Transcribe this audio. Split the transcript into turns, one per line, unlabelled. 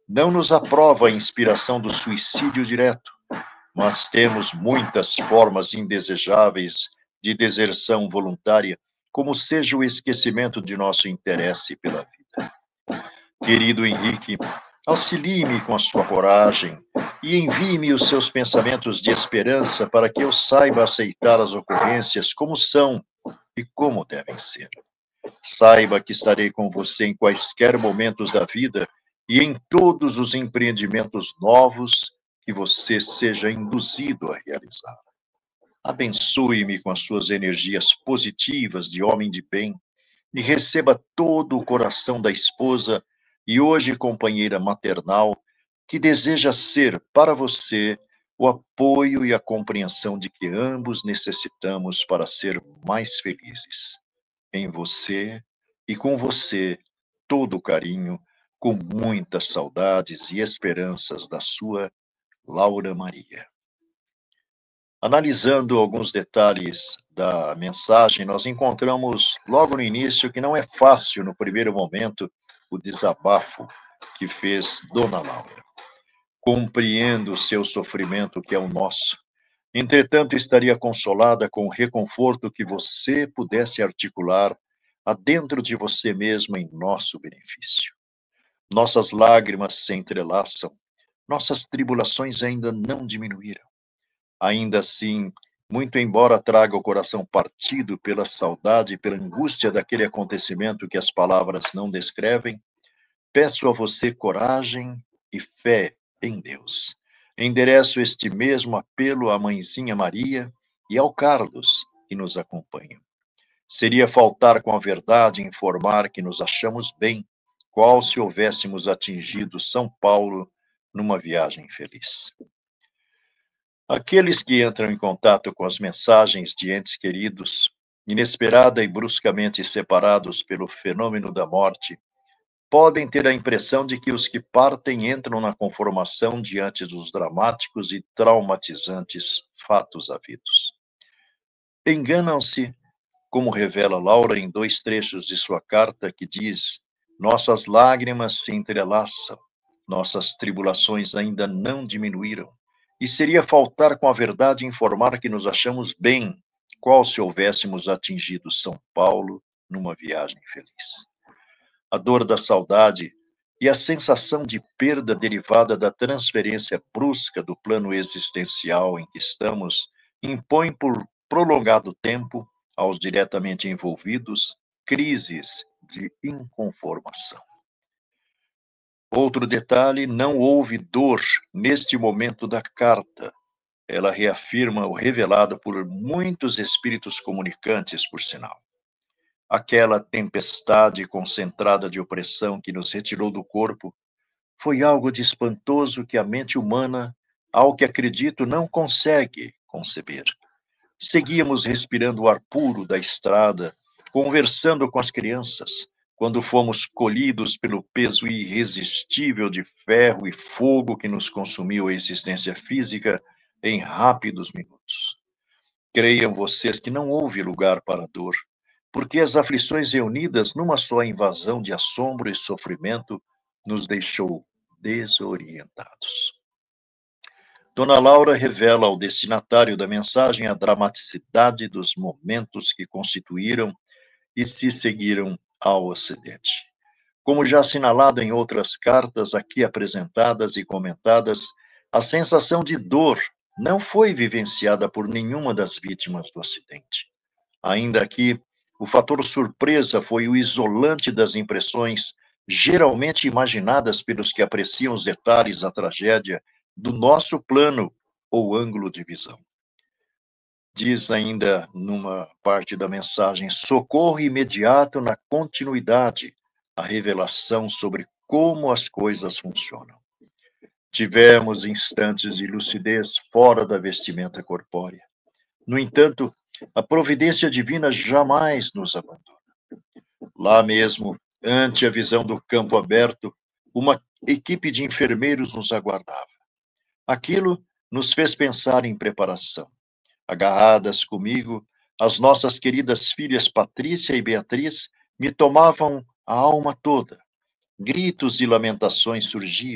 Não nos aprova a inspiração do suicídio direto, mas temos muitas formas indesejáveis de deserção voluntária, como seja o esquecimento de nosso interesse pela vida. Querido Henrique, auxilie-me com a sua coragem e envie-me os seus pensamentos de esperança para que eu saiba aceitar as ocorrências como são e como devem ser. Saiba que estarei com você em quaisquer momentos da vida e em todos os empreendimentos novos que você seja induzido a realizar. Abençoe-me com as suas energias positivas de homem de bem e receba todo o coração da esposa e hoje companheira maternal que deseja ser para você o apoio e a compreensão de que ambos necessitamos para ser mais felizes. Em você e com você, todo o carinho, com muitas saudades e esperanças da sua Laura Maria. Analisando alguns detalhes da mensagem, nós encontramos logo no início que não é fácil, no primeiro momento, o desabafo que fez Dona Laura. Compreendo o seu sofrimento, que é o nosso. Entretanto, estaria consolada com o reconforto que você pudesse articular adentro de você mesmo em nosso benefício. Nossas lágrimas se entrelaçam, nossas tribulações ainda não diminuíram. Ainda assim, muito embora traga o coração partido pela saudade e pela angústia daquele acontecimento que as palavras não descrevem, peço a você coragem e fé em Deus. Endereço este mesmo apelo à mãezinha Maria e ao Carlos, que nos acompanham. Seria faltar com a verdade informar que nos achamos bem, qual se houvéssemos atingido São Paulo numa viagem feliz. Aqueles que entram em contato com as mensagens de entes queridos, inesperada e bruscamente separados pelo fenômeno da morte, podem ter a impressão de que os que partem entram na conformação diante dos dramáticos e traumatizantes fatos havidos. Enganam-se, como revela Laura em 2 trechos de sua carta, que diz: nossas lágrimas se entrelaçam, nossas tribulações ainda não diminuíram, e seria faltar com a verdade informar que nos achamos bem, qual se houvéssemos atingido São Paulo numa viagem feliz. A dor da saudade e a sensação de perda derivada da transferência brusca do plano existencial em que estamos impõe por prolongado tempo aos diretamente envolvidos crises de inconformação. Outro detalhe, não houve dor neste momento da carta. Ela reafirma o revelado por muitos espíritos comunicantes, por sinal. Aquela tempestade concentrada de opressão que nos retirou do corpo foi algo de espantoso que a mente humana, ao que acredito, não consegue conceber. Seguíamos respirando o ar puro da estrada, conversando com as crianças, quando fomos colhidos pelo peso irresistível de ferro e fogo que nos consumiu a existência física em rápidos minutos. Creiam vocês que não houve lugar para a dor, porque as aflições reunidas numa só invasão de assombro e sofrimento nos deixou desorientados. Dona Laura revela ao destinatário da mensagem a dramaticidade dos momentos que constituíram e se seguiram ao acidente. Como já assinalado em outras cartas aqui apresentadas e comentadas, a sensação de dor não foi vivenciada por nenhuma das vítimas do acidente. Ainda que o fator surpresa foi o isolante das impressões geralmente imaginadas pelos que apreciam os detalhes da tragédia do nosso plano ou ângulo de visão. Diz ainda numa parte da mensagem: socorro imediato na continuidade, a revelação sobre como as coisas funcionam. Tivemos instantes de lucidez fora da vestimenta corpórea. No entanto, a providência divina jamais nos abandona. Lá mesmo, ante a visão do campo aberto, uma equipe de enfermeiros nos aguardava. Aquilo nos fez pensar em preparação. Agarradas comigo, as nossas queridas filhas Patrícia e Beatriz me tomavam a alma toda. Gritos e lamentações surgiam.